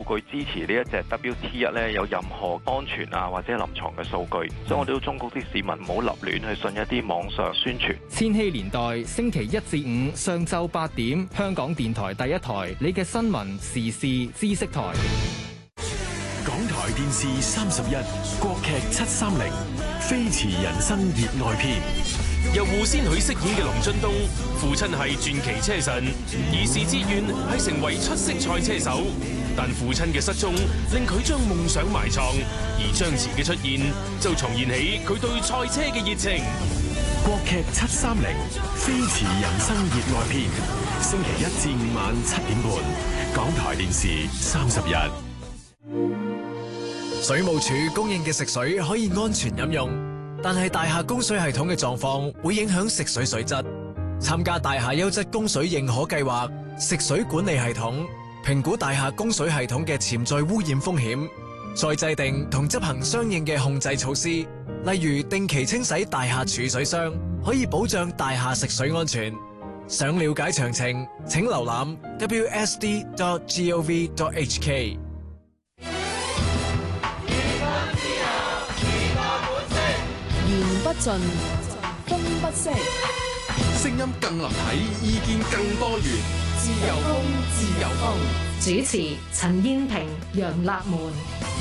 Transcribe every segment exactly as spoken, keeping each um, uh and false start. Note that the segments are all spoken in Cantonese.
據支持呢一隻 W T 一咧有任何安全啊或者臨床嘅數據，所以我哋都忠告啲市民唔好立亂去信一啲網上宣傳。 千禧年代星期一至五上晝八點，香港電台第一台，你嘅新聞時事知識台。 港台電視三十一，國劇七三零，飛馳人生熱愛篇。 由胡先煦飾演嘅龍津東，父親係傳奇車神，兒時志願係成為出色賽車手，但父親嘅失蹤令佢將夢想埋藏，而張弛嘅出現就重燃起佢對賽車嘅熱情。 國劇七三零，飛馳人生熱愛篇，星期一至五晚七點半，港台電視三十一。 水務署供應嘅食水可以安全飲用，但係大廈供水系統嘅狀況會影響食水水質。參加大廈優質供水認可計劃，食水管理系統評估大廈供水系統嘅潛在污染風險，再制定同執行相應嘅控制措施，例如定期清洗大廈儲水箱，可以保障大廈食水安全。想了解詳情，請瀏覽 w s d dot gov dot h k。 言不盡，風不息， 聲音更立體，意見更多元。自由風，自由風。 主持：陳燕萍、楊立門。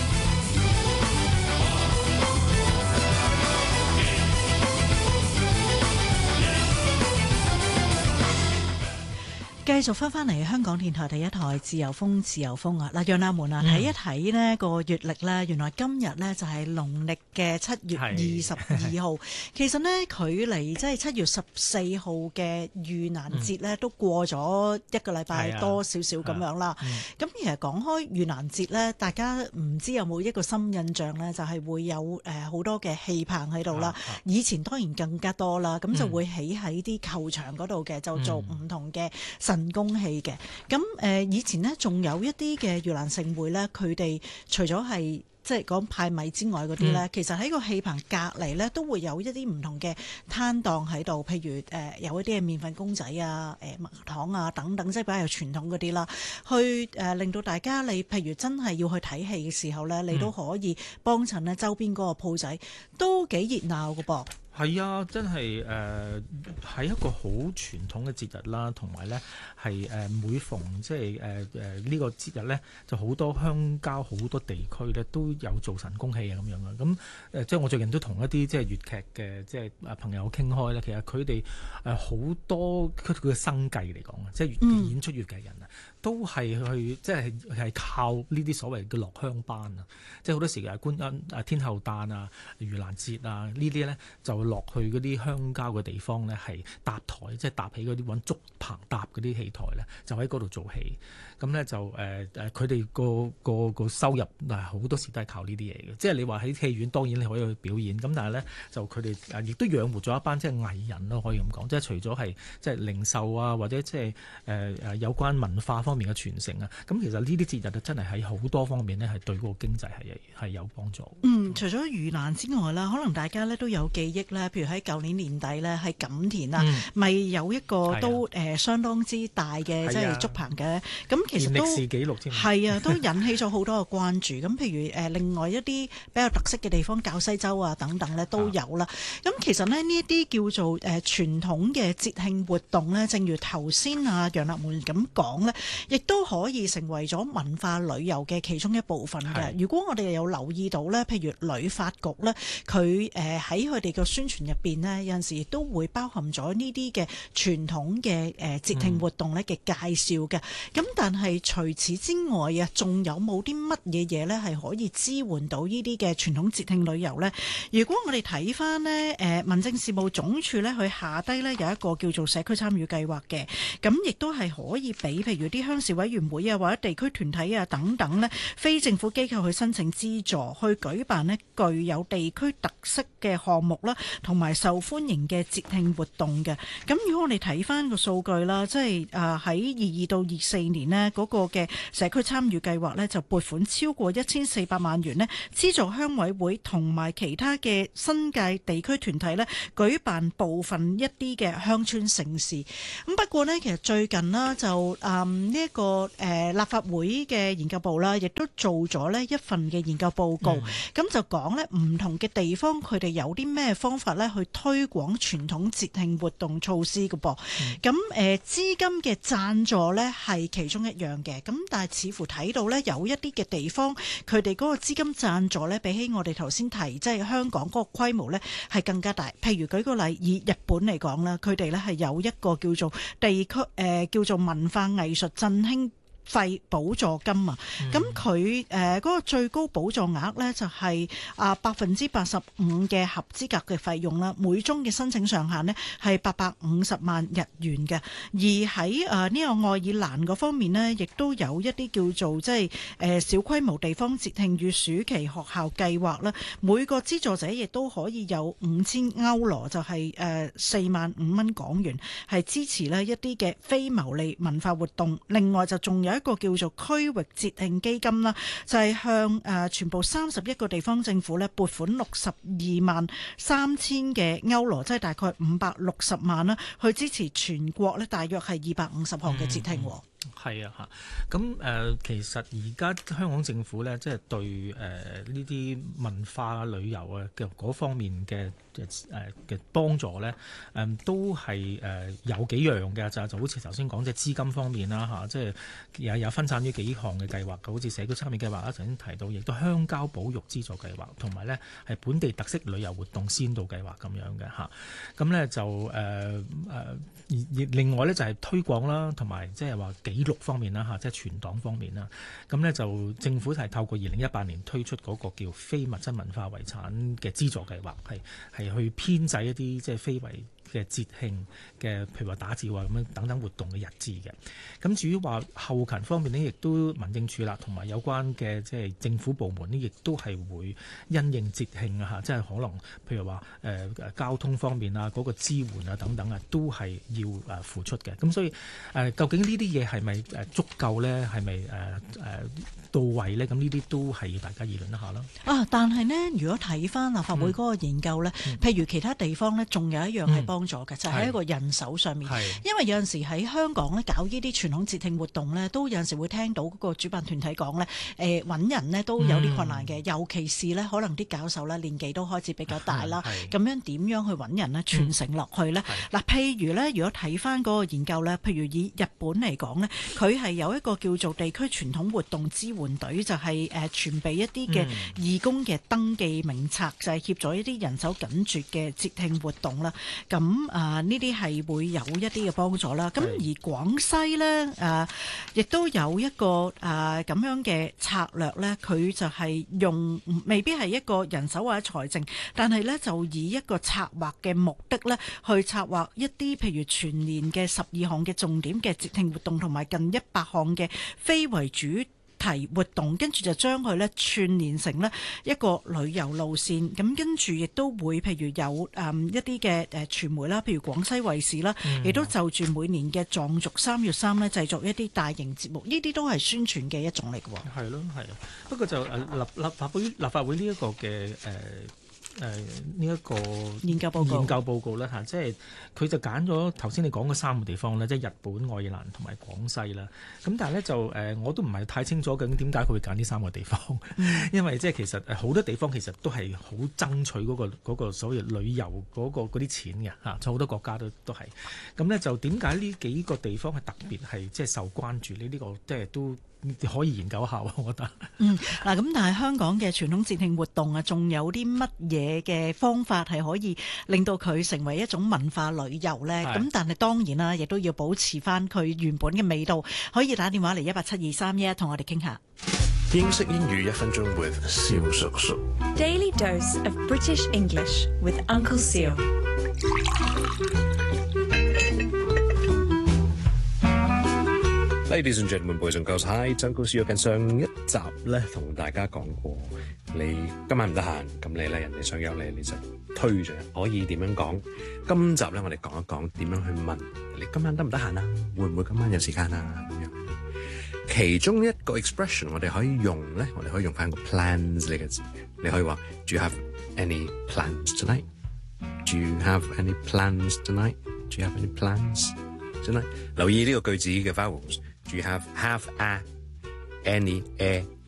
繼續翻翻嚟香港電台第一台自由風自由風啊！嗱，楊立門啊，睇、嗯、一睇呢個月曆呢，原來今日呢就係農曆嘅七月二十二號。其實呢，距離即係七月十四號嘅盂蘭節呢，都過咗一個禮拜多少少咁樣啦。咁、嗯、其實講開盂蘭節呢，大家唔知有冇一個深印象呢？就係、是、會有誒好多嘅戲棚喺度啦。以前當然更加多啦，咁就會起喺啲球場嗰度嘅，就做唔同嘅神功戲嘅。咁誒以前呢，仲有一啲嘅盂蘭盛會呢，佢哋除咗係即係講派米之外嗰啲呢，其實喺個戲棚隔離呢，都會有一啲唔同嘅攤檔喺度，譬如誒有一啲嘅麵粉公仔啊、誒麥糖啊等等，即係比較有傳統嗰啲啦，去誒令到大家你譬如真係要去睇戲嘅時候呢，你都可以幫襯呢周邊嗰個鋪仔，都幾熱鬧㗎噃。 係啊，真係誒係一個好傳統嘅節日啦，同埋咧係誒每逢即係誒誒呢個節日咧，就好多鄉郊好多地區咧都有做神功戲啊咁樣啊。咁誒即係我最近都同一啲即係粵劇嘅即係啊朋友傾開咧，其實佢哋誒好多佢佢嘅生計嚟講啊，即係粵演出粵劇人啊，都係去即係係靠呢啲所謂嘅落鄉班啊，即係好多時啊觀音啊天后誕啊、盂蘭節啊呢啲咧就落去嗰啲鄉郊嘅地方咧，係搭台，即係搭起嗰啲揾竹棚搭嗰啲戲台咧，就喺嗰度做戲。咁咧就誒誒，佢哋個個個收入嗱好多時都係靠呢啲嘢嘅。即係你話喺戲院當然你可以去表演，咁但係咧就佢哋誒亦都養活咗一班即係藝人咯，可以咁講。即係除咗係即係零售啊，或者即係誒誒有關文化方面嘅傳承啊，咁其實呢啲節日就真係喺好多方面咧係對嗰個經濟係係有幫助。 嗯，除咗盂蘭之外啦，可能大家咧都有記憶咧，譬如喺舊年年底咧喺錦田啊，咪、嗯、有一個都誒、啊呃、相當之大嘅即係竹棚嘅，咁其實都歷史紀錄添，係啊，都引起咗好多嘅關注。咁譬如誒、呃、另外一啲比較特色嘅地方，滘西洲啊等等咧都有啦。咁、啊、其實咧呢一啲叫做誒、呃、傳統嘅節慶活動咧，正如頭先啊楊立門咁講咧，亦都可以成為咗文化旅遊嘅其中一部分嘅。如果我哋有留意到咧，譬如旅發局咧，佢誒喺佢哋嘅宣傳入邊咧，有陣時亦都會包含咗呢啲嘅傳統嘅誒節慶活動咧嘅介紹嘅。咁、嗯、但係除此之外啊，仲有冇啲乜嘢嘢咧係可以支援到呢啲嘅傳統節慶旅遊咧？如果我哋睇翻咧誒民政事務總署咧，佢下低咧有一個叫做社區參與計劃嘅，咁亦都係可以俾譬如啲鄉事委員會啊或者地區團體啊等等咧非政府機構去申請資助，去舉辦咧具有地區特色嘅項目啦，同埋受歡迎嘅節慶活動嘅。咁如果我哋睇翻個數據啦，即係誒喺二二到二四年呢嗰個嘅社區參與計劃呢，就撥款超過一千四百萬元呢，資助鄉委會同埋其他嘅新界地區團體呢舉辦部分一啲嘅鄉村盛事。咁不過呢，其實最近啦就誒呢呢一個誒、呃、立法會嘅研究部啦，亦都做咗呢一份嘅研究報告，咁、嗯、就講呢唔同嘅地方佢哋有啲咩方法呢去推廣傳統節慶活動措施嘅噃。咁、嗯、誒資金嘅贊助呢係其中一樣嘅，咁但係似乎睇到呢有一啲嘅地方佢哋嗰個資金贊助呢比起我哋頭先提即係香港嗰個規模呢係更加大。譬如舉個例，以日本嚟講啦，佢哋呢係有一個叫做地區誒、呃、叫做文化藝術振興費補助金啊，咁佢誒嗰個最高補助額呢，就係啊百分之八十五嘅合資格嘅費用啦，每宗嘅申請上限呢，係八百五十萬日元嘅。而喺誒呢個愛爾蘭嗰方面呢，亦都有一啲叫做即係誒小規模地方節慶與暑期學校計劃啦，每個資助者亦都可以有五千歐羅，就係誒四萬五蚊港元，係支持呢一啲嘅非牟利文化活動。另外就仲有一個叫做區域節慶基金啦，就係、是、向誒全部三十一個地方政府咧撥款六十二萬三千嘅歐羅，即係大概五百六十萬啦，去支持全國咧大約係二百五十項嘅節慶。嗯嗯係啊，嚇！咁誒，其實而家香港政府咧，即係對誒呢啲文化旅遊啊嘅嗰方面嘅誒嘅幫助咧，誒、呃、都係誒、呃、有幾樣嘅，就就好似頭先講，即係資金方面啦，嚇、啊，即係有有分散於幾項嘅計劃，好似社區參與計劃啦，頭先提到，亦都鄉郊保育資助計劃，同埋咧係本地特色旅遊活動先導計劃咁樣嘅嚇。咁、啊、咧就誒誒、呃呃，另外咧就係推廣啦，同埋即係話記錄方面啦嚇，即係存檔方面啦。咁咧就政府係透過二零一八年推出嗰個叫非物質文化遺產嘅資助計劃，係係去編製一啲即係非遺嘅節慶嘅，譬如話打醮啊咁樣等等活動嘅日誌嘅。咁至於話後勤方面呢，亦都民政處啦，同埋有關嘅即係政府部門呢，亦都係會因應節慶啊嚇，即係可能譬如話誒誒交通方面啊，嗰個支援啊等等啊，都係要誒付出嘅。咁所以誒、呃，究竟呢啲嘢係咪誒足夠咧？係咪誒誒到位咧？咁呢啲都係要大家議論一下啦。 啊，但係呢，如果睇翻立法會嗰個研究咧，嗯、譬如其他地方咧，仲有一樣係幫助嘅，嗯、就係一個人手上面。因為有陣時喺香港咧搞呢啲傳統節慶活動咧，都有陣時會聽到嗰個主辦團體講咧，誒、呃、揾人呢都有啲困難嘅，嗯、尤其是咧可能啲教授咧年紀都開始比較大啦，咁樣點樣去揾人呢傳承落去咧？嗱、嗯，譬如咧，如果睇翻嗰個研究咧，譬如以日本嚟講咧，佢係有一個叫做地區傳統活動支援隊，就係誒傳備一啲嘅義工嘅登記名冊，嗯、就係協助一啲人手緊絀嘅節慶活動啦。咁啊，呢啲係會有一啲嘅幫助啦。咁而廣西咧，誒、啊、亦都有一個誒咁、啊、樣嘅策略咧，佢就係用未必係一個人手或者財政，但係咧就以一個策劃嘅目的咧，去策劃一啲譬如全年嘅十二項嘅重點嘅節慶活動，同埋近一百項嘅非為主題活動，跟住就將佢咧串連成咧一個旅遊路線。咁跟住亦都會譬如有誒、嗯、一啲嘅誒傳媒啦，譬如廣西衛視啦，亦、嗯、都就住每年嘅藏族三月三咧製作一啲大型節目，呢啲都係宣傳嘅一種嚟嘅。係咯，係啊。不過就誒立立法會立法會呢一個嘅誒。呃誒呢一個研究報告研究報告咧嚇，即係佢就揀咗頭先你講嘅三個地方咧，即係日本、愛爾蘭同埋廣西啦。咁但係咧就誒、呃，我都唔係太清楚究竟點解佢會揀呢三個地方，嗯、因為即係其實好多地方其實都係好爭取嗰、嗰個嗰個所謂旅遊嗰、嗰個嗰啲錢嘅嚇，就好多國家都都係。咁咧就點解呢幾個地方係特別係即係受關注呢？呢、呢個即係都可以研究下，我覺得。嗯，嗱咁，但係香港嘅傳統節慶活動啊，仲有啲乜嘢嘅方法係可以令到佢成為一種文化旅遊呢？咁但係當然啦，亦都要保持翻佢原本嘅味道。可以打電話嚟一八七二三一，同我哋傾下。 英式英語一分鐘 with 蕭叔叔。 Daily dose of British English with Uncle Seal。 Ladies and gentlemen, boys and girls, hi， 曾高師，近上一集咧同大家講過，你今晚唔得閒，咁你咧人哋想約你，你就推咗，可以點樣講？今集咧我哋講一講點樣去問你今晚得唔得閒啊？會唔會今晚有時間啊？咁樣，其中一個 expression 我哋可以用咧，我哋可以用翻個 plans 呢個字，你可以話 Do you have any plans tonight? Do you have any plans tonight? Do you have any plans tonight? 留意呢個句子嘅 vowels。 Do you have have a any a